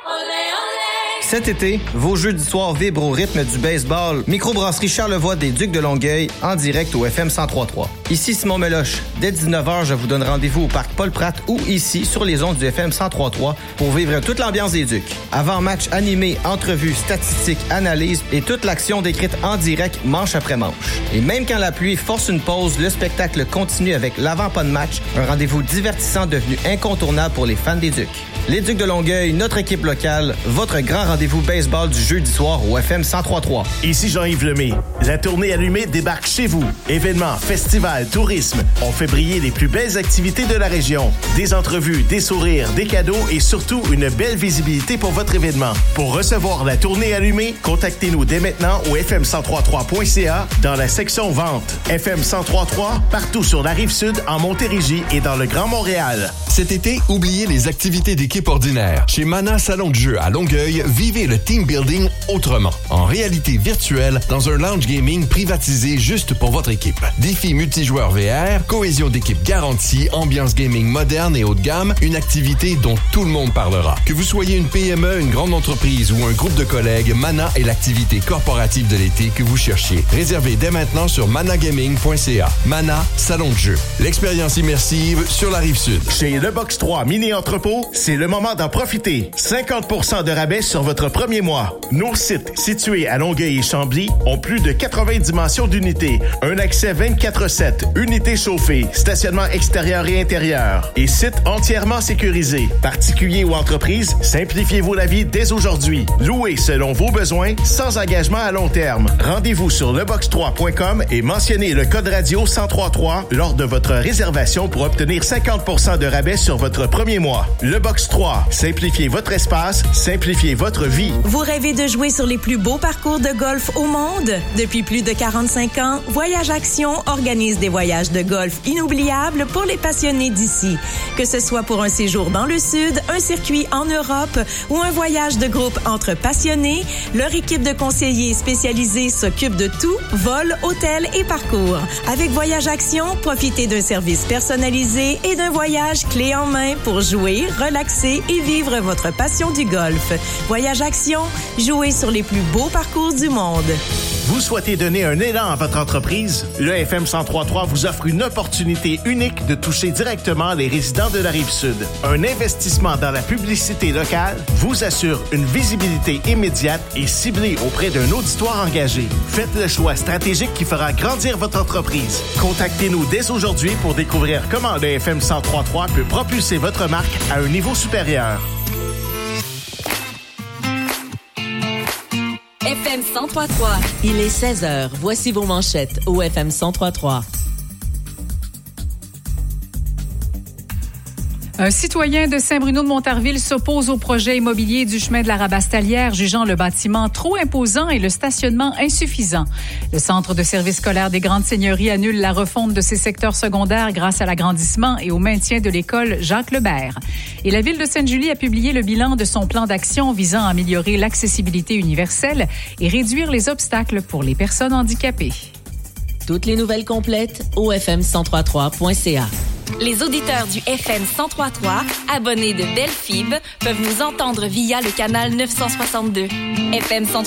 Cet été, vos jeudis soirs vibrent au rythme du baseball. Microbrasserie Charlevoix des Ducs de Longueuil en direct au FM 103.3. Ici Simon Meloche. Dès 19h, je vous donne rendez-vous au parc Paul-Pratte ou ici sur les ondes du FM 103.3 pour vivre toute l'ambiance des Ducs. Avant-match animé, entrevues, statistiques, analyses et toute l'action décrite en direct manche après manche. Et même quand la pluie force une pause, le spectacle continue avec l'avant-pas de match, un rendez-vous divertissant devenu incontournable pour les fans des Ducs. Les Ducs de Longueuil, notre équipe locale, votre grand rendez-vous baseball du jeudi soir au FM 103.3. Ici Jean-Yves Lemay. La tournée allumée débarque chez vous. Événements, festivals, tourisme. On fait briller les plus belles activités de la région. Des entrevues, des sourires, des cadeaux et surtout une belle visibilité pour votre événement. Pour recevoir la tournée allumée, contactez-nous dès maintenant au fm1033.ca dans la section vente. FM 103.3 partout sur la Rive-Sud, en Montérégie et dans le Grand Montréal. Cet été, oubliez les activités d'équipe ordinaires. Chez Mana Salon de jeu à Longueuil, vivez le team building autrement. En réalité virtuelle, dans un lounge gaming privatisé juste pour votre équipe. Défis multijoueurs VR, cohésion d'équipe garantie, ambiance gaming moderne et haut de gamme, une activité dont tout le monde parlera. Que vous soyez une PME, une grande entreprise ou un groupe de collègues, Mana est l'activité corporative de l'été que vous cherchiez. Réservez dès maintenant sur managaming.ca. Mana Salon de jeu. L'expérience immersive sur la Rive-Sud. Chez Le Box 3 Mini Entrepôt, c'est le moment d'en profiter. 50% de rabais sur votre premier mois. Nos sites, situés à Longueuil et Chambly, ont plus de 80 dimensions d'unités. Un accès 24/7, unités chauffées, stationnement extérieur et intérieur. Et site entièrement sécurisé. Particuliers ou entreprises, simplifiez-vous la vie dès aujourd'hui. Louez selon vos besoins, sans engagement à long terme. Rendez-vous sur lebox3.com et mentionnez le code radio 1033 lors de votre réservation pour obtenir 50% de rabais sur votre premier mois. Le Box 3, simplifiez votre espace, simplifiez votre vie. Vous rêvez de jouer sur les plus beaux parcours de golf au monde? Depuis plus de 45 ans, Voyage Action organise des voyages de golf inoubliables pour les passionnés d'ici. Que ce soit pour un séjour dans le Sud, un circuit en Europe ou un voyage de groupe entre passionnés, leur équipe de conseillers spécialisés s'occupe de tout, vol, hôtel et parcours. Avec Voyage Action, profitez d'un service personnalisé et d'un voyage clé en main pour jouer, relaxer et vivre votre passion du golf. Voyage Action, jouez sur les plus beaux parcours du monde. Vous souhaitez donner un élan à votre entreprise? Le FM 103.3 vous offre une opportunité unique de toucher directement les résidents de la Rive-Sud. Un investissement dans la publicité locale vous assure une visibilité immédiate et ciblée auprès d'un auditoire engagé. Faites le choix stratégique qui fera grandir votre entreprise. Contactez-nous dès aujourd'hui pour découvrir comment le FM 103.3 peut propulser votre marque à un niveau supérieur. FM 103.3. Il est 16h. Voici vos manchettes au FM 103.3. Un citoyen de Saint-Bruno-de-Montarville s'oppose au projet immobilier du chemin de la Rabastalière, jugeant le bâtiment trop imposant et le stationnement insuffisant. Le Centre de services scolaires des Grandes Seigneuries annule la refonte de ses secteurs secondaires grâce à l'agrandissement et au maintien de l'école Jacques-Lebert. Et la Ville de Sainte-Julie a publié le bilan de son plan d'action visant à améliorer l'accessibilité universelle et réduire les obstacles pour les personnes handicapées. Toutes les nouvelles complètes au fm1033.ca. Les auditeurs du FM 103.3, abonnés de Belle Fibre, peuvent nous entendre via le canal 962. FM 103.3